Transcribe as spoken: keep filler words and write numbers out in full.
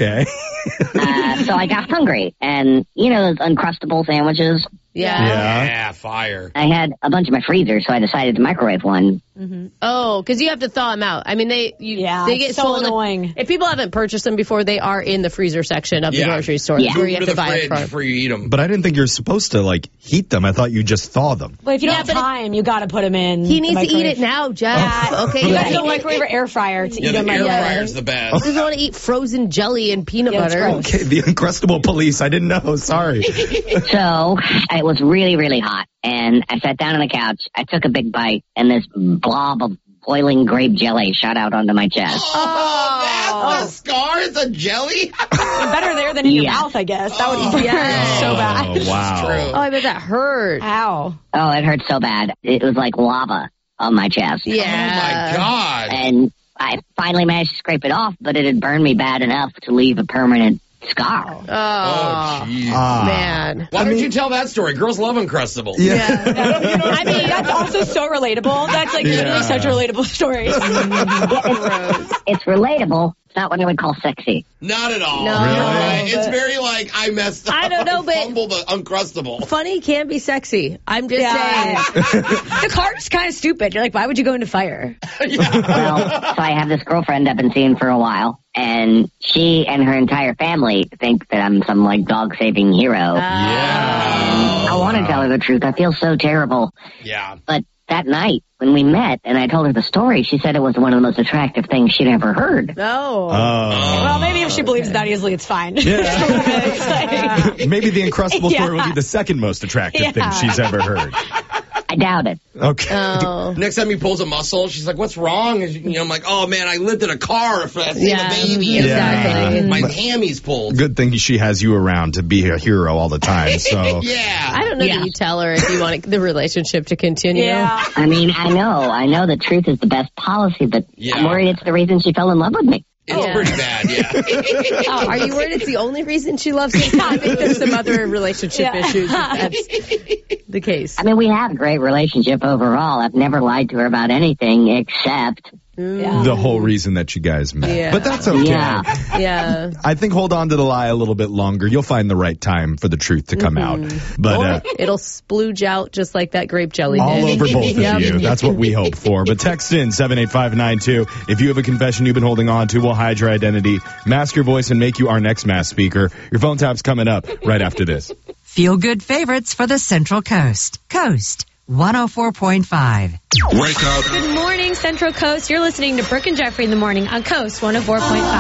Okay. uh, so I got hungry. And, you know, those Uncrustable sandwiches? Yeah. Yeah. Yeah, fire. I had a bunch in my freezer, so I decided to microwave one. Mm-hmm. Oh, because you have to thaw them out. I mean, they you, Yeah, they get so sold. annoying. If people haven't purchased them before, they are in the freezer section of the Yeah. grocery store. Yeah. That's where you Move have to to the buy it fridge from. before you eat them. But I didn't think you're supposed to, like, heat them. I thought you just thaw them. But if you don't Yeah, have but it- time, you got to put them in. He the needs to eat microwave. it now, Jeff. Yeah. Okay, You you guys gotta don't microwave or air fryer to Yeah, eat the them air right away. fryer's the best. You don't want to eat frozen jelly and peanut Yeah, it's butter. gross. Okay, the Uncrustable police. I didn't know. Sorry. So it was really, really hot. And I sat down on the couch. I took a big bite, and this blob of boiling grape jelly shot out onto my chest. Oh, that's the scar? It's a jelly? Better there than in your Yeah. mouth, I guess. That would Oh, burn yeah. so bad. Oh, wow. True. Oh, I bet that hurt. Ow. Oh, it hurt so bad. It was like lava on my chest. Yeah. Oh, my God. And I finally managed to scrape it off, but it had burned me bad enough to leave a permanent scar. Oh, Oh, jeez. Ah. man. Why don't you tell that story? Girls love Uncrustables. Yeah. I mean, that's also so relatable. That's like Yeah. literally such a relatable story. It's relatable. It's not what I would call sexy. Not at all. No. You're Really? right. It's But- very like, I messed up. I don't know, but- fumbled the Uncrustable. Funny can be sexy. I'm just Yeah. saying. The car's kind of stupid. You're like, why would you go into fire? Well, so I have this girlfriend I've been seeing for a while, and she and her entire family think that I'm some, like, dog-saving hero. Yeah. I want to tell her the truth. I feel so terrible. Yeah. But that night, when we met and I told her the story, she said it was one of the most attractive things she'd ever heard. No. Oh. Well, maybe if she believes that easily, it's fine. Yeah. It's like- Maybe the Uncrustable story will Yeah. be the second most attractive Yeah. thing she's ever heard. I doubt it. Okay. Oh. Next time he pulls a muscle, she's like, "What's wrong?" And, you know, I'm like, "Oh man, I lived in a car for that Yeah, a baby. exactly. And my hammies pulled." Good thing she has you around to be a hero all the time. So Yeah. I don't know Yeah. that you tell her if you want the relationship to continue. yeah. I mean, I know. I know the truth is the best policy, but Yeah. I'm worried it's the reason she fell in love with me. It's Yeah. pretty bad. Yeah. Oh, are you worried it's the only reason she loves you? I think there's some other relationship Yeah. issues if that's the case. I mean, we have a great relationship overall. I've never lied to her about anything except... Yeah. the whole reason that you guys met. Yeah. But that's okay. Yeah. Yeah. I think hold on to the lie a little bit longer. You'll find the right time for the truth to come out. But Or uh, it'll splooge out just like that grape jelly all did. over both Yep. of you. That's what we hope for. But text in seven eight five nine two. If you have a confession you've been holding on to, we'll hide your identity, mask your voice, and make you our next mass speaker. Your phone tap's coming up right after this. Feel good favorites for the Central Coast. Coast one oh four point five. Wake up. Good morning, Central Coast. You're listening to Brooke and Jeffrey in the morning on Coast one oh four point five.